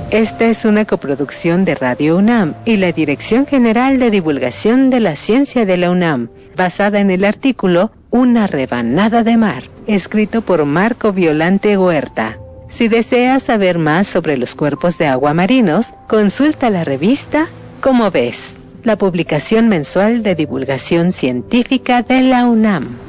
Esta es una coproducción de Radio UNAM y la Dirección General de Divulgación de la Ciencia de la UNAM, basada en el artículo Una rebanada de mar, escrito por Marco Violante Huerta. Si deseas saber más sobre los cuerpos de agua marinos, consulta la revista Como ves, la publicación mensual de divulgación científica de la UNAM.